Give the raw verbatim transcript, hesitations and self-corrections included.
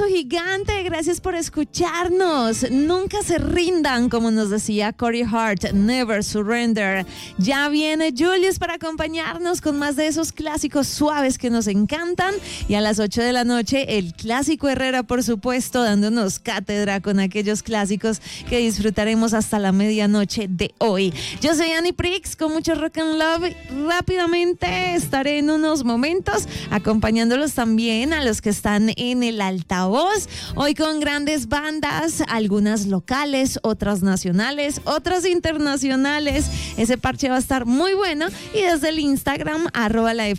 gigante, gracias por escucharnos. Nunca se rindan, como nos decía Corey Hart, never surrender. Ya viene Julius para acompañarnos con más de esos clásicos suaves que nos encantan. Y a las ocho de la noche, el clásico Herrera, por supuesto, dándonos cátedra con aquellos clásicos que disfrutaremos hasta la medianoche de hoy. Yo soy Annie Prix, con mucho rock and love. Rápidamente estaré en unos momentos acompañándolos también a los que están en el altavoz. Hoy con grandes bandas, algunas locales, otras nacionales, otras internacionales. Ese parche va a estar muy bueno. Y desde el Instagram, arroba la